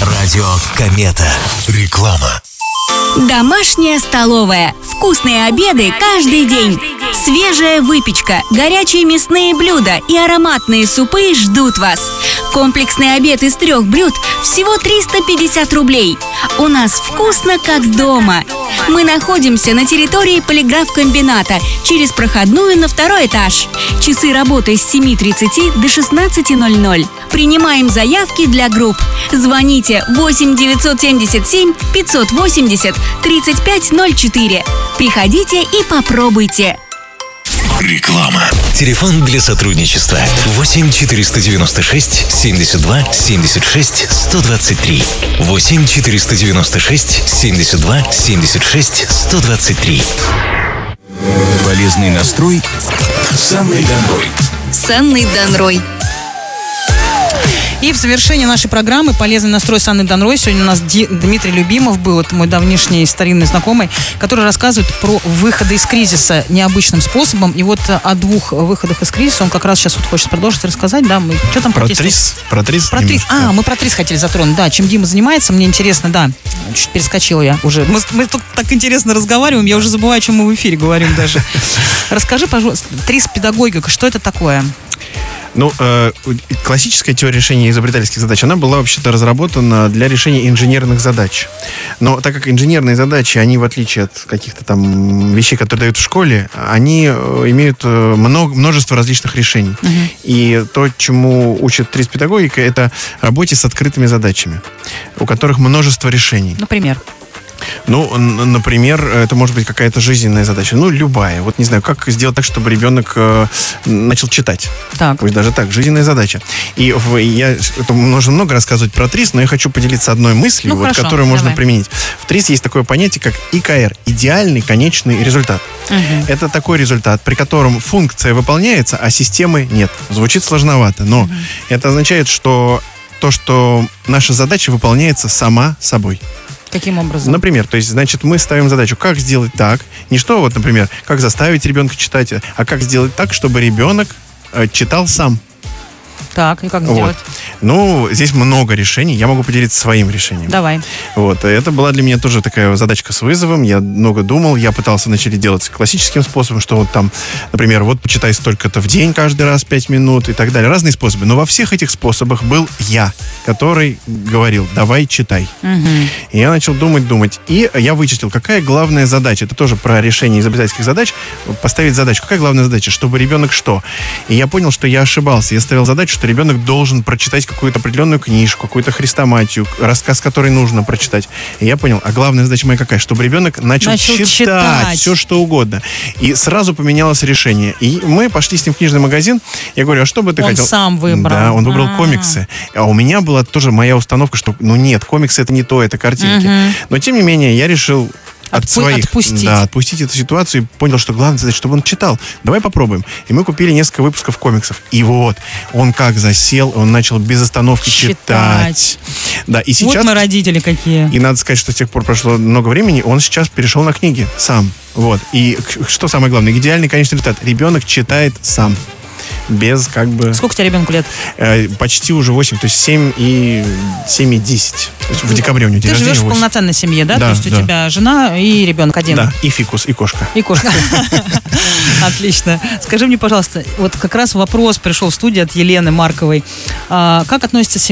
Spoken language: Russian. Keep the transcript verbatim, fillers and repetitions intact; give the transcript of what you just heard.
Радио Комета. Реклама. Домашняя столовая. Вкусные обеды каждый день. Свежая выпечка, горячие мясные блюда и ароматные супы ждут вас. Комплексный обед из трех блюд всего триста пятьдесят рублей. У нас вкусно, как дома. Мы находимся на территории полиграфкомбината, через проходную на второй этаж. Часы работы с семи тридцати до шестнадцати ноль-ноль. Принимаем заявки для групп. Звоните восемь девятьсот семьдесят семь пятьсот восемьдесят тридцать пять ноль четыре. Приходите и попробуйте. Реклама. Телефон для сотрудничества восемь четыреста девяносто шесть семьдесят два семьдесят шесть сто двадцать три. восемь четыреста девяносто шесть семьдесят два семьдесят шесть сто двадцать три. Полезный настрой с Анной Донрой. С Анной Донрой. И в завершении нашей программы «Полезный настрой» с Анной Донрой сегодня у нас Ди- Дмитрий Любимов был, это мой давнишний старинный знакомый, который рассказывает про выходы из кризиса необычным способом. И вот о двух выходах из кризиса он как раз сейчас вот хочет продолжить рассказать. Да, мы что там про ТРИС? Про ТРИС? Про ТРИС. А, мы про ТРИС хотели затронуть. Да, чем Дима занимается, мне интересно, да. Чуть перескочила я уже. Мы, мы тут так интересно разговариваем, я уже забываю, о чем мы в эфире говорим даже. Расскажи, пожалуйста, ТРИС-педагогика, что это такое? Ну, э, классическая теория решения изобретательских задач, она была вообще-то разработана для решения инженерных задач. Но так как инженерные задачи, они, в отличие от каких-то там вещей, которые дают в школе, они имеют много, множество различных решений. Uh-huh. И то, чему учит ТРИС-педагогика, это работе с открытыми задачами, у которых множество решений. Например? Ну, например, это может быть какая-то жизненная задача. Ну, любая. Вот не знаю, как сделать так, чтобы ребенок э, начал читать. Так. Пусть даже так, жизненная задача. И в, я, это можно много рассказывать про ТРИС, но я хочу поделиться одной мыслью, ну, вот, хорошо, которую можно давай. применить. В ТРИС есть такое понятие, как И К Р. Идеальный конечный результат. Угу. Это такой результат, при котором функция выполняется, а системы нет. Звучит сложновато, но угу. это означает, что то, что наша задача выполняется сама собой. Каким образом? Например, то есть, значит, мы ставим задачу, как сделать так, не что, вот, например, как заставить ребенка читать, а как сделать так, чтобы ребенок э, читал сам. Так, и как Вот. сделать? Ну, здесь много решений, я могу поделиться своим решением. Давай. Вот, это была для меня тоже такая задачка с вызовом, я много думал, я пытался вначале делать классическим способом, что вот там, например, вот почитай столько-то в день каждый раз, пять минут и так далее, разные способы, но во всех этих способах был я, который говорил, давай читай. Угу. И я начал думать, думать, и я вычислил, какая главная задача, это тоже про решение изобретательских задач, поставить задачу, какая главная задача, чтобы ребенок что? И я понял, что я ошибался, я ставил задачу, что ребенок должен прочитать какую-то определенную книжку, какую-то хрестоматию, рассказ, который нужно прочитать. И я понял, а главная задача моя какая? Чтобы ребенок начал, начал читать, читать все, что угодно. И сразу поменялось решение. И мы пошли с ним в книжный магазин. Я говорю, а что бы ты он хотел? Он сам выбрал. Да, он выбрал А-а-а. комиксы. А у меня была тоже моя установка, что, ну нет, комиксы это не то, это картинки. Угу. Но тем не менее, я решил от Отпу- своих, отпустить. Да, отпустить эту ситуацию и понял, что главное задача, чтобы он читал. Давай попробуем. И мы купили несколько выпусков комиксов. И вот, он как засел, он начал без остановки читать. читать. Да, и сейчас... Вот мы родители какие. И надо сказать, что с тех пор прошло много времени, он сейчас перешел на книги сам. Вот. И что самое главное, идеальный конечный результат. Ребенок читает сам. Без как бы... Сколько у тебя ребенку лет? Э, почти уже восемь, то есть семь и десять. В декабре у него день Ты рождения. живешь в полноценной семье, да? Да, То есть да. у тебя жена и ребенок один? Да, и фикус, и кошка. И кошка. Отлично. Скажи мне, пожалуйста, вот как раз вопрос пришел в студию от Елены Марковой. Как относится семья